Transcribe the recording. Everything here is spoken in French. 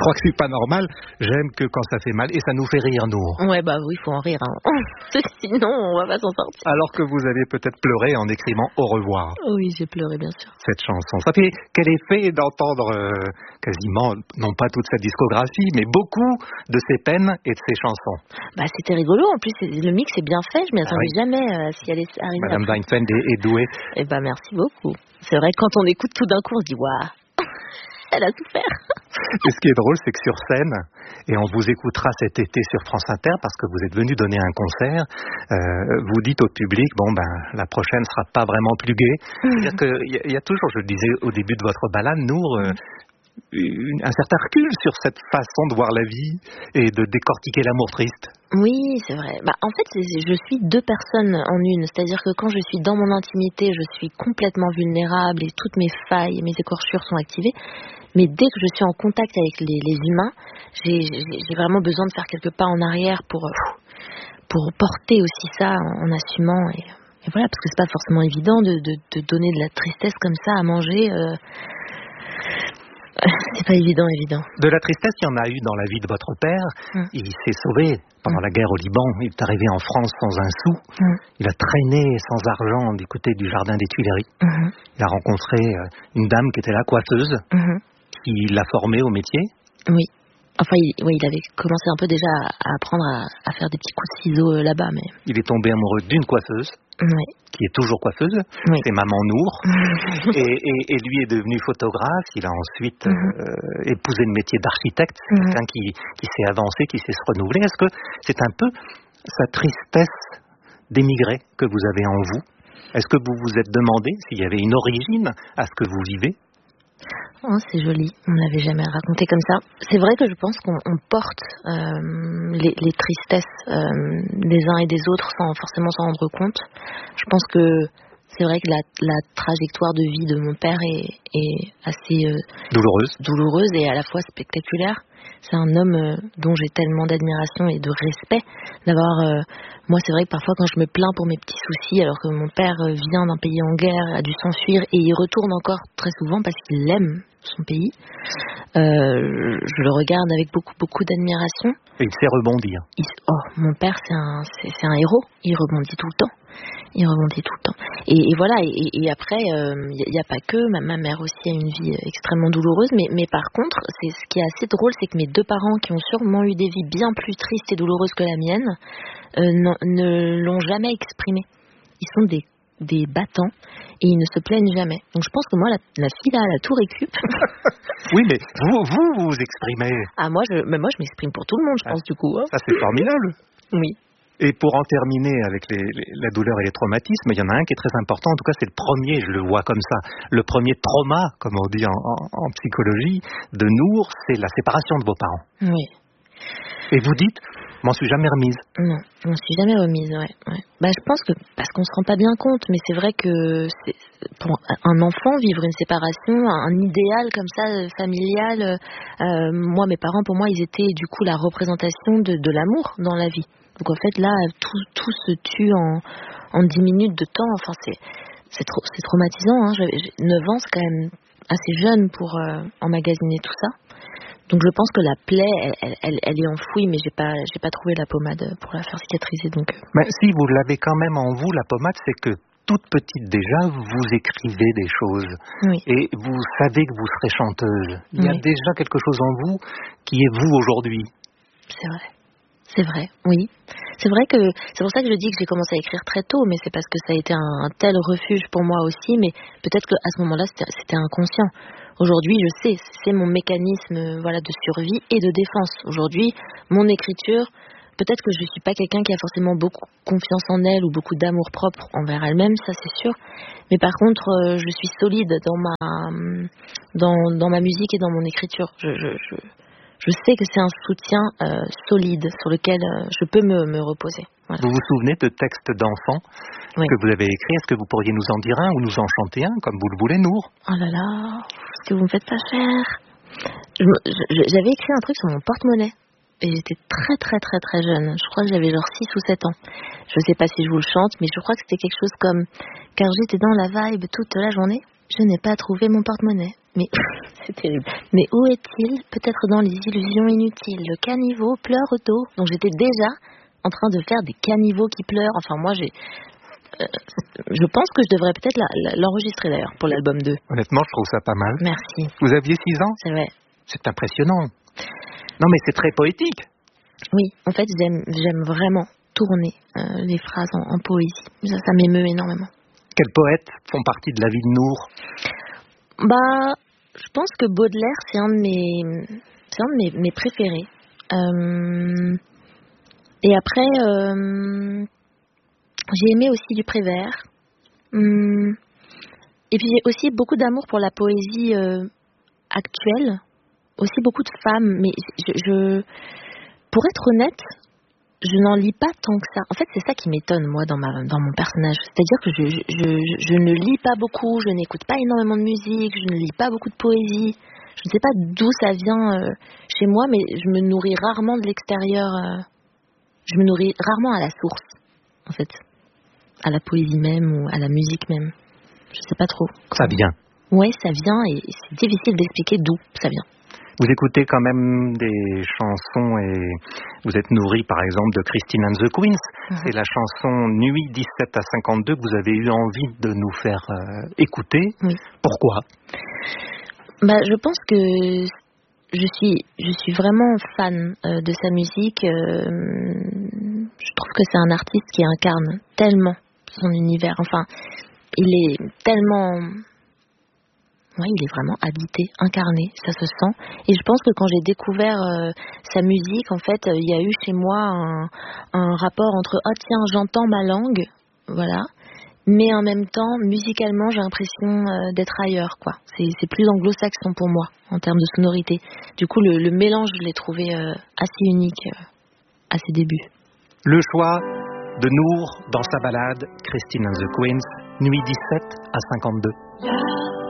crois que c'est pas normal. J'aime que quand ça fait mal, et ça nous fait rire, nous. Ouais, bah oui, il faut en rire. Hein. Sinon, on va pas s'en sortir. Alors que vous avez peut-être pleuré en écrivant Au revoir. Oui, j'ai pleuré, bien sûr. Cette chanson. Ça fait quel effet d'entendre quasiment, non pas toute sa discographie, mais beaucoup de ses peines et de ses chansons. Bah, c'était rigolo. En plus, le mix est bien fait. Je m'y attendais jamais si elle est arrivée. Madame Weinfeld est douée. Eh ben, merci beaucoup. C'est vrai que quand on écoute tout d'un coup, on se dit waouh, elle a souffert. Et ce qui est drôle, c'est que sur scène, et on vous écoutera cet été sur France Inter parce que vous êtes venu donner un concert, vous dites au public, bon ben la prochaine sera pas vraiment plus gaie. C'est-à-dire qu'il y a toujours, je le disais au début de votre balade, Nour, un certain recul sur cette façon de voir la vie et de décortiquer l'amour triste. Oui, c'est vrai. Bah, en fait, je suis deux personnes en une. C'est-à-dire que quand je suis dans mon intimité, je suis complètement vulnérable et toutes mes failles et mes écorchures sont activées. Mais dès que je suis en contact avec les humains, j'ai vraiment besoin de faire quelques pas en arrière pour porter aussi ça en assumant. Et voilà, parce que c'est pas forcément évident de donner de la tristesse comme ça à manger. C'est pas évident. De la tristesse, il y en a eu dans la vie de votre père. Il s'est sauvé pendant la guerre au Liban. Il est arrivé en France sans un sou. Il a traîné sans argent du côté du jardin des Tuileries. Il a rencontré une dame qui était là, coiffeuse, qui l'a formé au métier. Oui. Enfin, il avait commencé un peu déjà à apprendre à faire des petits coups de ciseaux là-bas. Mais il est tombé amoureux d'une coiffeuse. Qui est toujours coiffeuse, c'est Maman Nour, et lui est devenu photographe. Il a ensuite épousé le métier d'architecte, quelqu'un qui s'est avancé, qui sait se renouveler. Est-ce que c'est un peu sa tristesse d'émigrer que vous avez en vous? Est-ce que vous vous êtes demandé s'il y avait une origine à ce que vous vivez? Oh, c'est joli, on ne l'avait jamais raconté comme ça. C'est vrai que je pense qu'on porte les tristesses des uns et des autres sans forcément s'en rendre compte. Je pense que c'est vrai que la trajectoire de vie de mon père est assez douloureuse et à la fois spectaculaire. C'est un homme dont j'ai tellement d'admiration et de respect d'avoir... moi, c'est vrai que parfois, quand je me plains pour mes petits soucis, alors que mon père vient d'un pays en guerre, a dû s'enfuir, et il retourne encore très souvent parce qu'il aime son pays, je le regarde avec beaucoup d'admiration. Et il sait rebondir. Mon père, c'est un héros. Il rebondit tout le temps. Et voilà, et après, il n'y a pas que, ma mère aussi a une vie extrêmement douloureuse, mais par contre, ce qui est assez drôle, c'est que mes deux parents, qui ont sûrement eu des vies bien plus tristes et douloureuses que la mienne, ne l'ont jamais exprimé. Ils sont des battants, et ils ne se plaignent jamais. Donc je pense que moi, la fille là, la tour récup. Oui, mais vous exprimez. Ah, moi je m'exprime pour tout le monde, je pense, du coup. Hein. Ça, c'est formidable. Oui. Et pour en terminer avec la douleur et les traumatismes, il y en a un qui est très important, en tout cas c'est le premier, je le vois comme ça, le premier trauma, comme on dit en psychologie, de Nour, c'est la séparation de vos parents. Oui. Et vous dites, m'en suis jamais remise. Non, je m'en suis jamais remise, ouais. Bah, je pense que, parce qu'on se rend pas bien compte, mais c'est vrai que pour un enfant, vivre une séparation, un idéal comme ça, familial, moi, mes parents, pour moi, ils étaient du coup la représentation de l'amour dans la vie. Donc en fait là, tout se tue en 10 minutes de temps. Enfin c'est traumatisant. Hein. J'ai 9 ans, c'est quand même assez jeune pour emmagasiner tout ça. Donc je pense que la plaie, elle est enfouie, mais j'ai pas trouvé la pommade pour la faire cicatriser. Donc. Mais si vous l'avez quand même en vous, la pommade, c'est que toute petite déjà, vous écrivez des choses. Oui. Et vous savez que vous serez chanteuse. Il y a déjà quelque chose en vous qui est vous aujourd'hui. C'est vrai, oui. C'est vrai que c'est pour ça que je dis que j'ai commencé à écrire très tôt, mais c'est parce que ça a été un tel refuge pour moi aussi, mais peut-être qu'à ce moment-là, c'était inconscient. Aujourd'hui, je sais, c'est mon mécanisme de survie et de défense. Aujourd'hui, mon écriture, peut-être que je suis pas quelqu'un qui a forcément beaucoup confiance en elle ou beaucoup d'amour propre envers elle-même, ça c'est sûr. Mais par contre, je suis solide dans ma musique et dans mon écriture. Je sais que c'est un soutien solide sur lequel je peux me reposer. Voilà. Vous vous souvenez de textes d'enfants que vous avez écrits? Est-ce que vous pourriez nous en dire un ou nous en chanter un, comme vous le voulez, Nour? Oh là là, est-ce que vous me faites pas faire? J'avais écrit un truc sur mon porte-monnaie. Et j'étais très très très très jeune. Je crois que j'avais genre 6 ou 7 ans. Je sais pas si je vous le chante, mais je crois que c'était quelque chose comme « Car j'étais dans la vibe toute la journée ». Je n'ai pas trouvé mon porte-monnaie. Mais c'est terrible. Mais où est-il? Peut-être dans les illusions inutiles. Le caniveau pleure d'eau. Donc j'étais déjà en train de faire des caniveaux qui pleurent. Enfin moi je pense que je devrais peut-être l'enregistrer d'ailleurs pour l'album 2. Honnêtement, je trouve ça pas mal. Merci. Vous aviez 6 ans? C'est vrai. C'est impressionnant. Non mais c'est très poétique. Oui, en fait j'aime vraiment tourner les phrases en poésie. Ça m'émeut énormément. Quels poètes font partie de la vie de Nour? Je pense que Baudelaire, c'est un de mes préférés. Et après, j'ai aimé aussi du Prévert. Et puis j'ai aussi beaucoup d'amour pour la poésie actuelle. Aussi beaucoup de femmes. Mais pour être honnête, je n'en lis pas tant que ça. En fait, c'est ça qui m'étonne, moi, dans mon personnage. C'est-à-dire que je ne lis pas beaucoup, je n'écoute pas énormément de musique, je ne lis pas beaucoup de poésie. Je ne sais pas d'où ça vient chez moi, mais je me nourris rarement de l'extérieur. Je me nourris rarement à la source, en fait. À la poésie même ou à la musique même. Je ne sais pas trop. Ça vient. Ouais, ça vient et c'est difficile d'expliquer d'où ça vient. Vous écoutez quand même des chansons et vous êtes nourri par exemple de Christine and the Queens. C'est la chanson Nuit 17 à 52 que vous avez eu envie de nous faire écouter. Oui. Pourquoi? Je pense que je suis vraiment fan de sa musique. Je trouve que c'est un artiste qui incarne tellement son univers. Enfin, il est tellement... Oui, il est vraiment habité, incarné, ça se sent. Et je pense que quand j'ai découvert sa musique, en fait, il y a eu chez moi un rapport entre « oh tiens, j'entends ma langue », voilà. Mais en même temps, musicalement, j'ai l'impression d'être ailleurs, quoi. C'est plus anglo-saxon pour moi, en termes de sonorité. Du coup, le mélange, je l'ai trouvé assez unique à ses débuts. Le choix de Nour dans sa ballade Christine and the Queens, Nuit 17 à 52.